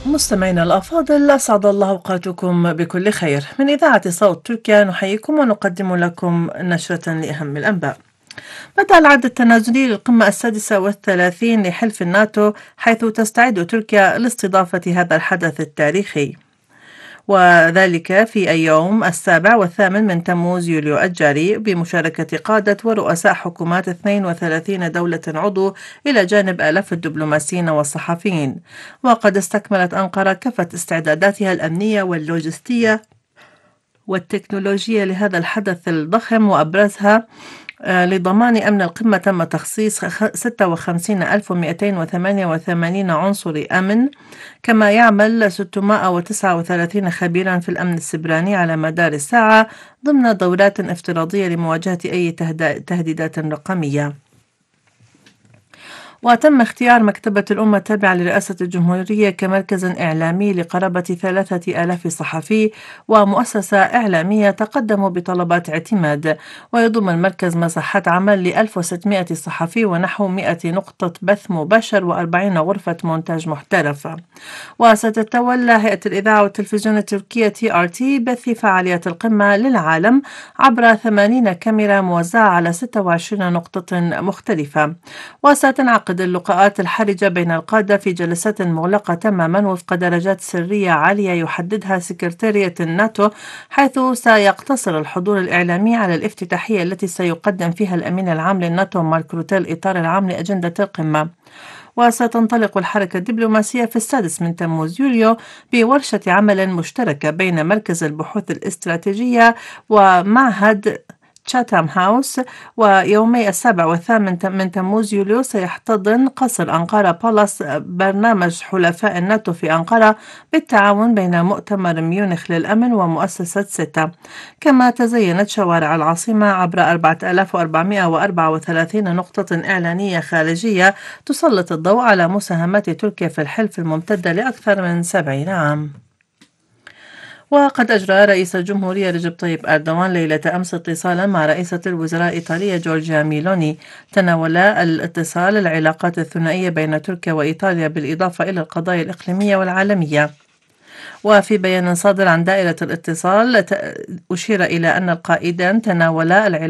مستمعينا الأفاضل، أسعد الله أوقاتكم بكل خير. من إذاعة صوت تركيا نحييكم ونقدم لكم نشرة لأهم الأنباء. بدأ العد التنازلي للقمة ال36 لحلف الناتو، حيث تستعد تركيا لاستضافة هذا الحدث التاريخي، وذلك في اليوم 7 و8 من تموز يوليو الجاري، بمشاركة قادة ورؤساء حكومات 32 دولة عضو إلى جانب آلاف الدبلوماسيين والصحفيين. وقد استكملت أنقرة كافة استعداداتها الأمنية واللوجستية والتكنولوجية لهذا الحدث الضخم، وأبرزها لضمان أمن القمة تم تخصيص 56,288 عنصر أمن، كما يعمل 639 خبيرا في الأمن السبراني على مدار الساعة ضمن دورات افتراضية لمواجهة أي تهديدات رقمية. وتم اختيار مكتبة الأمة التابعة لرئاسة الجمهورية كمركز إعلامي لقرابة 3000 صحفي ومؤسسة إعلامية تقدموا بطلبات اعتماد، ويضم المركز مساحات عمل ل1600 صحفي ونحو 100 نقطة بث مباشر و40 غرفة مونتاج محترفة. وستتولى هيئة الإذاعة والتلفزيون التركية TRT بث فعاليات القمة للعالم عبر 80 كاميرا موزعة على 26 نقطة مختلفة. وستنعقد اللقاءات الحرجة بين القادة في جلسات مغلقة تماما وفق درجات سرية عالية يحددها سكرتارية الناتو، حيث سيقتصر الحضور الإعلامي على الافتتاحية التي سيقدم فيها الأمين العام للناتو مارك روتيه الإطار العام لأجندة القمة. وستنطلق الحركة الدبلوماسية في 6 من تموز يوليو بورشة عمل مشتركة بين مركز البحوث الاستراتيجية ومعهد تشاتام هاوس. ويومي 7 و8 من تموز يوليو سيحتضن قصر أنقرة بالاس برنامج حلفاء الناتو في أنقرة بالتعاون بين مؤتمر ميونخ للأمن ومؤسسة سيتا. كما تزينت شوارع العاصمة عبر 4434 نقطة إعلانية خارجية تسلط الضوء على مساهمات تركيا في الحلف الممتدة لأكثر من 70 عام. وقد أجرى رئيس الجمهورية رجب طيب أردوان ليلة أمس اتصالا مع رئيسة الوزراء الإيطالية جورجيا ميلوني، تناول الاتصال العلاقات الثنائية بين تركيا وإيطاليا بالإضافة إلى القضايا الإقليمية والعالمية. وفي بيان صادر عن دائرة الاتصال أشير إلى أن القائدان تناولا